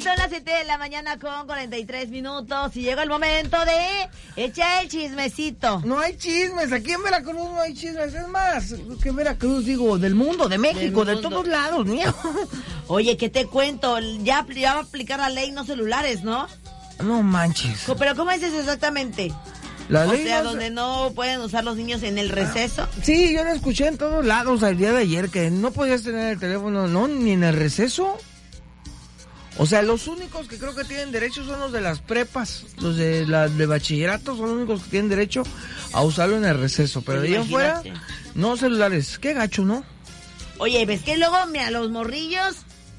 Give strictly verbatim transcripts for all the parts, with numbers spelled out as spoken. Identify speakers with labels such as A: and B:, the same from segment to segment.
A: Son las siete de la mañana con cuarenta y tres minutos y llegó el momento de echar el chismecito.
B: No hay chismes, aquí en Veracruz no hay chismes, es más, que en Veracruz, digo, del mundo, de México, de todos lados, mío.
A: Oye, ¿qué te cuento? Ya, ya va a aplicar la ley no celulares, ¿no?
B: No manches.
A: ¿Pero cómo es eso exactamente?
B: La
A: o
B: ley
A: sea,
B: no
A: donde no pueden usar los niños en el receso.
B: Sí, yo lo escuché en todos lados el día de ayer, que no podías tener el teléfono, no, ni en el receso. O sea, los únicos que creo que tienen derecho son los de las prepas, los de la de bachillerato son los únicos que tienen derecho a usarlo en el receso, pero
A: pues
B: de ahí afuera, no celulares. Qué gacho, ¿no?
A: Oye, ves que luego, mira, los morrillos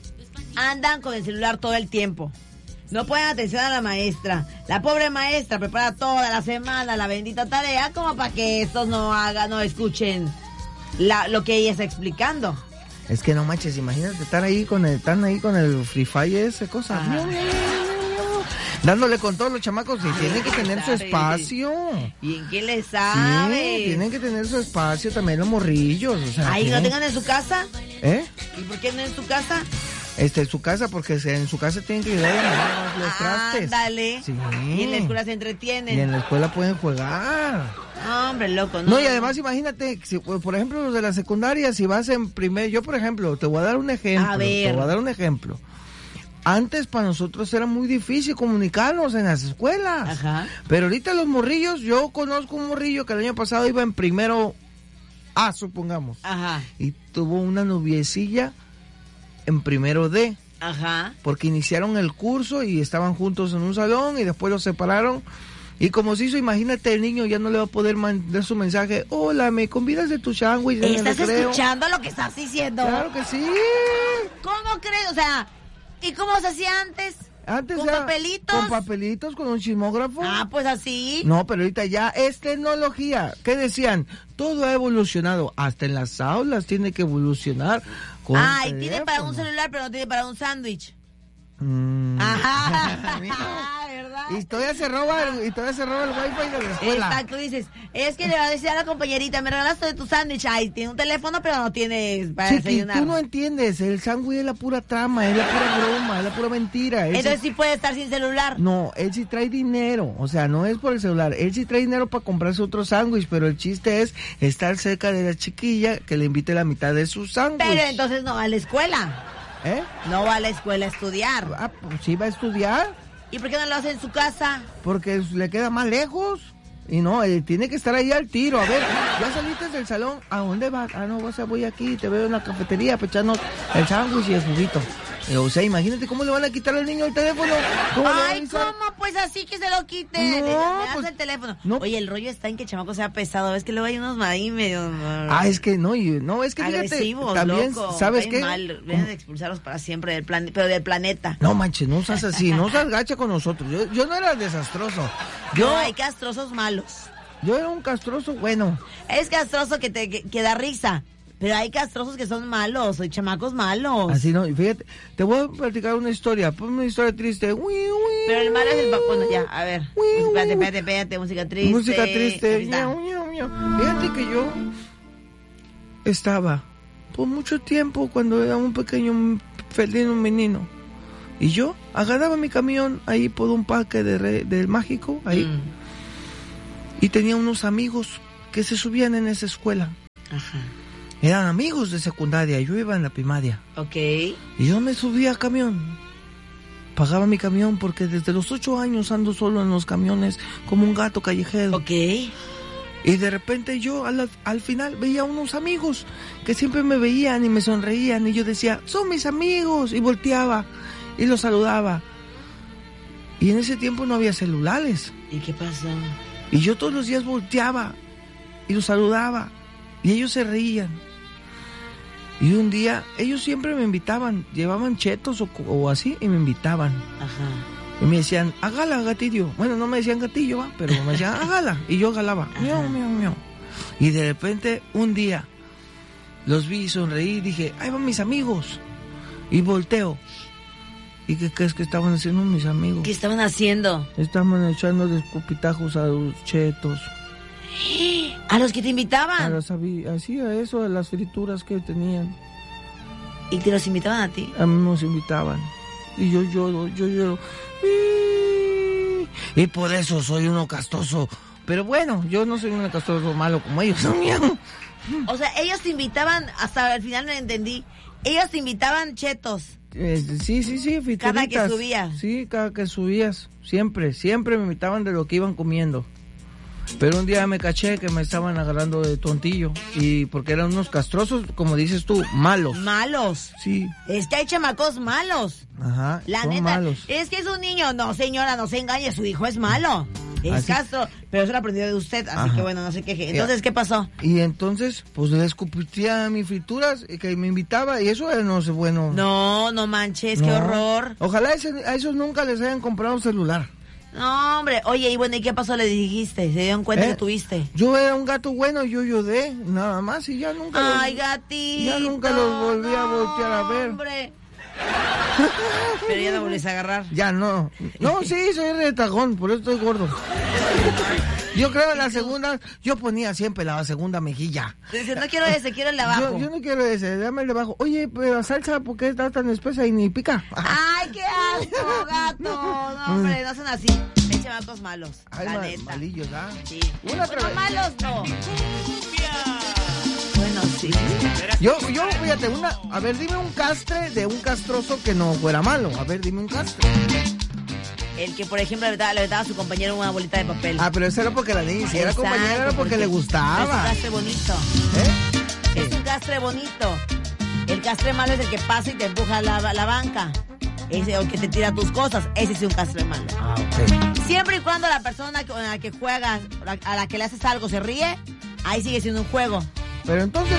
A: andan con el celular todo el tiempo. No ponen atención a la maestra. La pobre maestra prepara toda la semana la bendita tarea como para que estos no hagan, no escuchen la, lo que ella está explicando.
B: Es que no manches, imagínate estar ahí con el, están ahí con el Free Fire, esa cosa. Miau, miau, miau, dándole con todos los chamacos y tienen que tener su espacio.
A: ¿Y en qué le sabe?
B: Sí, tienen que tener su espacio también los morrillos. O sea,
A: ¿ahí
B: ¿qué?
A: no tengan en su casa?
B: ¿Eh?
A: ¿Y por qué no en su casa?
B: Este, en su casa, porque en su casa tienen que ayudar a lavar los trastes.
A: Ándale.
B: Sí.
A: Y en la escuela se entretienen.
B: Y en la escuela pueden jugar.
A: No, hombre, loco, ¿no?
B: No, y además imagínate, si, por ejemplo, los de la secundaria, si vas en primer, yo por ejemplo, te voy a dar un ejemplo.
A: A ver.
B: Te voy a dar un ejemplo. Antes para nosotros era muy difícil comunicarnos en las escuelas.
A: Ajá.
B: Pero ahorita los morrillos, yo conozco un morrillo que el año pasado iba en primero A, supongamos.
A: Ajá.
B: Y tuvo una noviecilla en primero D.
A: Ajá.
B: Porque iniciaron el curso y estaban juntos en un salón y después los separaron. Y como se hizo, imagínate, el niño ya no le va a poder mandar su mensaje. Hola, ¿me convidas de tu sándwich en el
A: ¿Estás
B: recreo?
A: escuchando lo que estás diciendo?
B: Claro que sí.
A: ¿Cómo crees? O sea, ¿y cómo se hacía antes?
B: Antes
A: ¿Con
B: era
A: papelitos?
B: Con papelitos, con un chismógrafo.
A: Ah, pues así.
B: No, pero ahorita ya es tecnología. ¿Qué decían? Todo ha evolucionado. Hasta en las aulas tiene que evolucionar. Con
A: ah, y tiene para un celular, pero no tiene para un sándwich.
B: Mm.
A: Ajá. ¿Verdad?
B: Y todavía se roba el, y todavía se roba el wifi de la escuela.
A: Exacto, dices, es que le va a decir a la compañerita, me regalaste de tu sándwich. Ay, tiene un teléfono, pero no tiene para
B: Chiqui,
A: desayunar.
B: tú no entiendes, el sándwich es la pura trama, es la pura broma, es la pura mentira. Él
A: Entonces
B: sí,
A: sí puede estar sin celular.
B: no, él sí trae dinero, o sea, no es por el celular, él sí trae dinero para comprarse otro sándwich, pero el chiste es estar cerca de la chiquilla que le invite la mitad de su sándwich.
A: Pero entonces no va a la escuela.
B: ¿Eh?
A: No va a la escuela a estudiar.
B: Ah, pues sí va a estudiar.
A: ¿Y por qué no lo hace en su casa?
B: Porque le queda más lejos. Y no, él tiene que estar ahí al tiro. A ver, ya saliste del salón. ¿A dónde vas? Ah, no, o sea, voy aquí, te veo en la cafetería, pechando el sándwich y el juguito. O sea, imagínate cómo le van a quitar al niño el teléfono. ¿Cómo
A: Ay, ¿cómo? Pues así que se lo quite.
B: No,
A: me das
B: pues,
A: el teléfono.
B: no.
A: Oye, el rollo está en que el chamaco sea pesado. Es que luego hay unos ahí medio...
B: Ah, es que no, y, no, es que fíjate,
A: agresivos,
B: también,
A: loco,
B: ¿sabes
A: caen
B: qué?
A: mal, vienen a expulsarlos para siempre del plan, pero del planeta.
B: No manches, no seas así, no seas gacha con nosotros. Yo, yo no era desastroso. Yo,
A: No, hay castrosos malos.
B: yo era un castroso bueno.
A: Es castroso que te que, que da risa, pero hay castrosos que son malos, hay chamacos malos.
B: Así no, y fíjate, te voy a platicar una historia, ponme una historia triste. Uy, uy,
A: Pero el malo es el papá. Bueno, ya, a ver.
B: Uy, uy,
A: Espérate,
B: uy.
A: espérate, espérate, música triste.
B: Música triste.
A: Ahí está.
B: Miau, miau, miau. Fíjate que yo estaba por mucho tiempo cuando era un pequeño felino, un menino. Y yo agarraba mi camión ahí por un parque de re, del mágico, ahí.
A: Mm.
B: Y tenía unos amigos que se subían en esa escuela.
A: Ajá.
B: Eran amigos de secundaria, yo iba en la primaria.
A: Ok.
B: Y yo me subía a camión. Pagaba mi camión porque desde los ocho años ando solo en los camiones como un gato callejero.
A: Ok.
B: Y de repente yo al, al final veía unos amigos que siempre me veían y me sonreían y yo decía, son mis amigos, y volteaba y los saludaba. Y en ese tiempo no había celulares.
A: ¿Y qué pasó?
B: Y yo todos los días volteaba y los saludaba y ellos se reían. Y un día ellos siempre me invitaban, llevaban chetos o, o así y me invitaban.
A: Ajá.
B: Y me decían, hágala, gatillo. Bueno, no me decían gatillo, ¿va? Pero me decían, hágala. Y yo galaba. Miau, miau, miau. Y de repente, un día, los vi sonreír y dije, ahí van mis amigos. Y volteo. ¿Y qué crees que estaban haciendo mis amigos?
A: ¿Qué estaban haciendo?
B: Estaban echando escupitajos a los chetos.
A: ¿A los que te
B: A
A: invitaban?
B: las, así a eso, a las frituras que tenían.
A: ¿Y te los invitaban a ti?
B: A mí nos invitaban. Y yo lloro, yo lloro. Y por eso soy uno castroso. Pero bueno, yo no soy un castroso malo como ellos.
A: O sea, ellos te invitaban, hasta el final no entendí, ellos te invitaban chetos.
B: Eh, sí, sí, sí, friteritas.
A: Cada que subías.
B: Sí, cada que subías. Siempre, siempre me invitaban de lo que iban comiendo. Pero un día me caché que me estaban agarrando de tontillo. Y porque eran unos castrosos, como dices tú, malos.
A: Malos.
B: Sí.
A: Es que hay chamacos malos.
B: Ajá,
A: La
B: son
A: neta,
B: malos.
A: es que es un niño. No, señora, no se engañe, su hijo es malo. Es
B: Así.
A: castro, pero eso lo aprendió de usted, así
B: Ajá.
A: que bueno, no se queje. Entonces, ¿qué pasó?
B: Y entonces, pues le escupía mis frituras y que me invitaba y eso era no sé, bueno.
A: No, no manches, qué
B: No.
A: horror.
B: Ojalá ese- a esos nunca les hayan comprado un celular.
A: No, hombre, oye, y bueno, ¿y qué pasó? Le dijiste, se dieron cuenta
B: ¿Eh?
A: que tuviste.
B: Yo era un gato bueno, yo ayudé, nada más, y ya nunca
A: Ay,
B: los,
A: gatito.
B: ya nunca los volví a voltear a ver.
A: Hombre. Pero ya no volvés a agarrar.
B: Ya no. No, sí, soy retagón, por eso estoy gordo. Yo creo en la segunda, yo ponía siempre la segunda mejilla.
A: Dice, no quiero ese, quiero el de abajo.
B: Yo, yo no quiero ese, dame el de abajo. Oye, pero la salsa, ¿por qué está tan espesa y ni pica?
A: Ay, qué asco, gato. No, hombre, no son así. Hay chamacos malos,
B: Ay,
A: la
B: ma-
A: neta.
B: malillos, ¿ah?
A: Sí.
B: Una
A: Bueno,
B: tra-
A: malos no. Bueno, sí.
B: Yo, yo, fíjate, una, a ver, dime un castre de un castroso que no fuera malo. A ver, dime un castre.
A: El que, por ejemplo, le aventaba, le aventaba a su compañero una bolita de papel.
B: Ah, pero eso era porque la niña, si era
A: Exacto,
B: compañera era porque, le
A: Es un
B: gustaba.
A: castre bonito.
B: ¿Eh?
A: Es un castre bonito. El castre malo es el que pasa y te empuja a la, la banca. Ese, o que te tira tus cosas. Ese es un castre malo.
B: Ah, ok.
A: Siempre y cuando la persona con la que juegas, a la que le haces algo, se ríe, ahí sigue siendo un juego.
B: Pero entonces,